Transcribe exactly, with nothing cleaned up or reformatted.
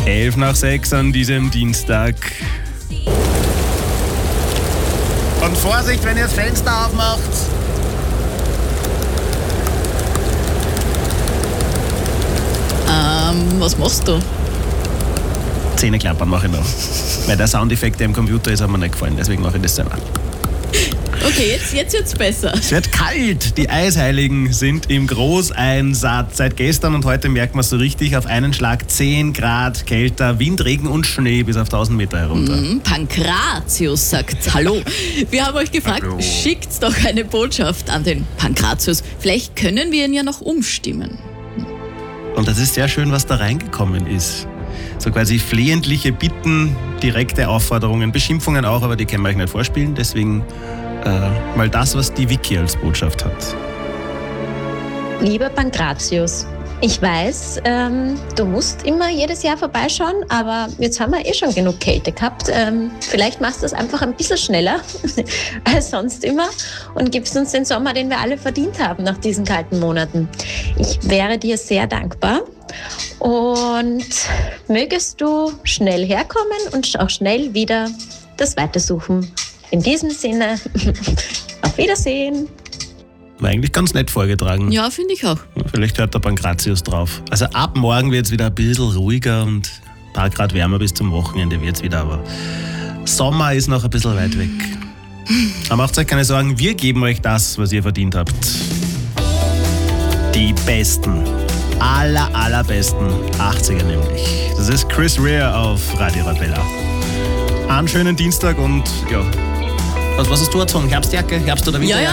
Elf nach sechs an diesem Dienstag. Und Vorsicht, wenn ihr das Fenster aufmacht. Ähm, was machst du? Zähne klappern mache ich noch. Weil der Soundeffekt, der im Computer ist, hat mir nicht gefallen. Deswegen mache ich das selber. Okay, jetzt, jetzt wird's besser. Es wird kalt. Die Eisheiligen sind im Großeinsatz. Seit gestern und heute merkt man es so richtig. Auf einen Schlag zehn Grad kälter, Wind, Regen und Schnee bis auf tausend Meter herunter. Mm, Pankratius sagt Hallo. Wir haben euch gefragt, Hallo. schickt doch eine Botschaft an den Pankratius. Vielleicht können wir ihn ja noch umstimmen. Und das ist sehr schön, was da reingekommen ist. So quasi flehentliche Bitten, direkte Aufforderungen, Beschimpfungen auch, aber die können wir euch nicht vorspielen. Deswegen äh, mal das, was die Vicky als Botschaft hat. Lieber Pankratius, ich weiß, ähm, du musst immer jedes Jahr vorbeischauen, aber jetzt haben wir eh schon genug Kälte gehabt. Ähm, vielleicht machst du es einfach ein bisschen schneller als sonst immer und gibst uns den Sommer, den wir alle verdient haben nach diesen kalten Monaten. Ich wäre dir sehr dankbar und mögest du schnell herkommen und auch schnell wieder das Weitersuchen. In diesem Sinne, auf Wiedersehen. War eigentlich ganz nett vorgetragen. Ja, finde ich auch. Vielleicht hört der Pankratius drauf. Also ab morgen wird es wieder ein bisschen ruhiger und ein paar Grad wärmer bis zum Wochenende wird es wieder, aber Sommer ist noch ein bisschen weit weg. Aber macht euch keine Sorgen, wir geben euch das, was ihr verdient habt. Die besten, aller, allerbesten achtziger nämlich. Das ist Chris Rea auf Radio Arabella. Einen schönen Dienstag und ja, was, was hast du erzählt? Herbstjacke, Herbst- oder Winterjacke? Ja, ja.